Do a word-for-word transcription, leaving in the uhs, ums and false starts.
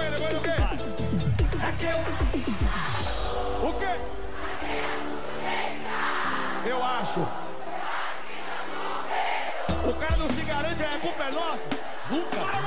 quê? Negócio do quê? É que eu... O quê? Eu acho. O cara não se garante, a culpa é nossa. Nunca.